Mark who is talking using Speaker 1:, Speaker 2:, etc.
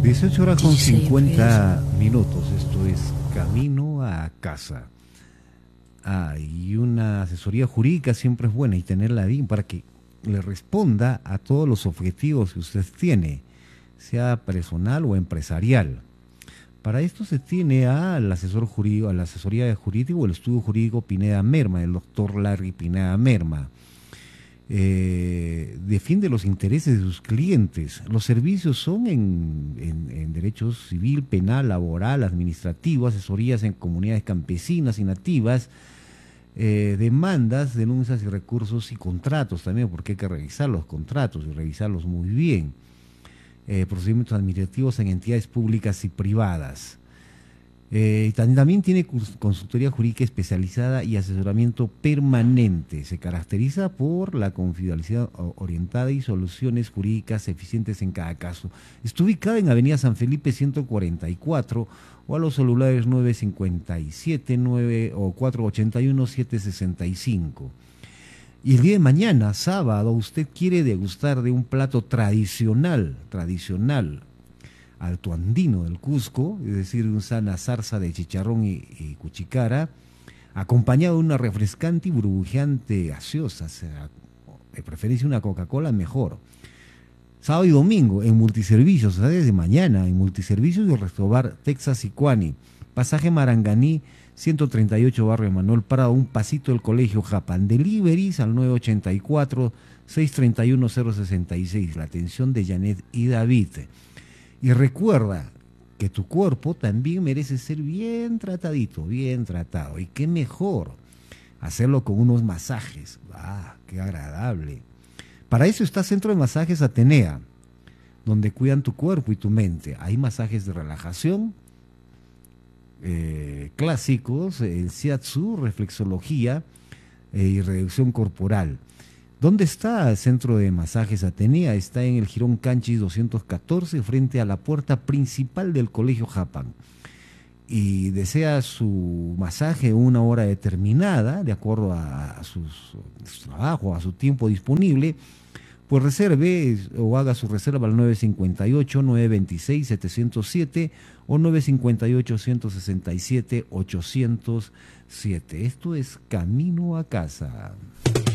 Speaker 1: 18 horas con 50 minutos, esto es Camino a Casa. Y una asesoría jurídica siempre es buena y tenerla bien para que le responda a todos los objetivos que usted tiene, sea personal o empresarial. Para esto se tiene al asesor jurídico, a la asesoría jurídica o el estudio jurídico Pineda Merma, el doctor Larry Pineda Merma. Defiende los intereses de sus clientes. Los servicios son en derechos civil, penal, laboral, administrativo, asesorías en comunidades campesinas y nativas, demandas, denuncias y recursos y contratos también, porque hay que revisar los contratos y revisarlos muy bien. Procedimientos administrativos en entidades públicas y privadas. También tiene consultoría jurídica especializada y asesoramiento permanente. Se caracteriza por la confidencialidad orientada y soluciones jurídicas eficientes en cada caso. Está ubicada en Avenida San Felipe 144 o a los celulares 957 o 481-765. Y el día de mañana, sábado, usted quiere degustar de un plato tradicional, altoandino del Cusco, es decir, una zarza de chicharrón y cuchicara, acompañado de una refrescante y burbujeante gaseosa, o sea, de preferencia una Coca-Cola mejor. Sábado y domingo en multiservicios, o sea, desde mañana en multiservicios del restaurante Texas Icuani, pasaje Maranganí 138, barrio Manuel Prado, un pasito del Colegio Japan. Deliveries al 984-631-066, la atención de Janet y David. Y recuerda que tu cuerpo también merece ser bien tratadito, bien tratado. Y qué mejor hacerlo con unos masajes. Qué agradable. Para eso está Centro de Masajes Atenea, donde cuidan tu cuerpo y tu mente. Hay masajes de relajación, clásicos, el shiatsu, reflexología y reducción corporal. ¿Dónde está el Centro de Masajes Atenea? Está en el Jirón Canchis 214, frente a la puerta principal del Colegio Japan. Y desea su masaje una hora determinada, de acuerdo a su trabajo, a su tiempo disponible, pues reserve o haga su reserva al 958-926-707 o 958-167-807. Esto es Camino a Casa.